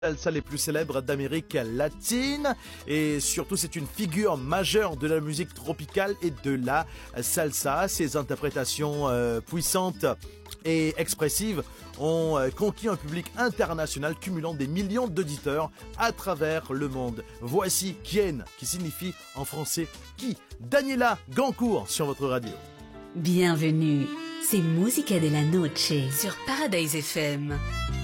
salsa les plus célèbres d'Amérique latine et surtout c'est une figure majeure de la musique tropicale et de la salsa. Ses interprétations puissantes et expressives ont conquis un public international cumulant des millions d'auditeurs à travers le monde. Voici Quien, qui signifie en français qui. Daniela Gancourt sur votre radio. Bienvenue, c'est Musica de la Noche sur Paradise FM.